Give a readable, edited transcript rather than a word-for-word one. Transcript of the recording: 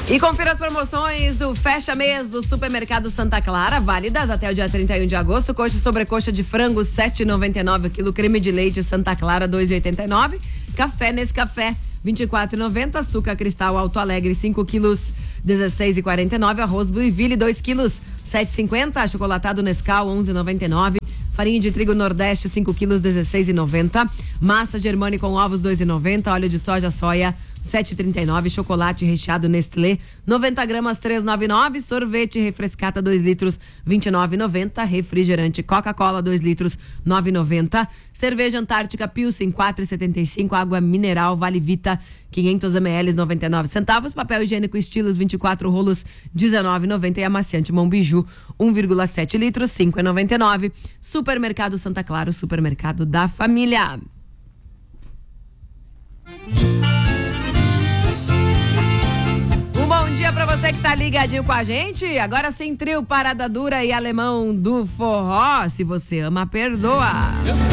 E confira as promoções do Fecha Mês do Supermercado Santa Clara, válidas até o dia 31 de agosto. Coxa e sobrecoxa de frango, 7,99 quilo. Creme de leite Santa Clara, 2,89. Café Nescafé, 24,90. Açúcar Cristal Alto Alegre, 5 quilos, 16,49. Arroz Blueville, 2 quilos, 7,50. Achocolatado Nescau, 11,99. Farinha de trigo Nordeste, 5 quilos, 16,90. Massa Germani com ovos, 2,90. Óleo de soja soia, 7,39. Chocolate recheado Nestlé, 90 gramas, 3,99. Sorvete refrescata, 2 litros, 29,90. Refrigerante Coca-Cola, 2 litros, 9,90. Cerveja Antártica Pilsen, 4,75. Água mineral Vale Vita, 500 ml, 99 centavos. Papel higiênico Estilos, 24 rolos, 19,90. E amaciante Monbiju, 1,7 litros, 5,99. Supermercado Santa Clara, o supermercado da família. Bom dia pra você que tá ligadinho com a gente. Agora sim, trio Parada Dura e Alemão do Forró. Se você ama, perdoa.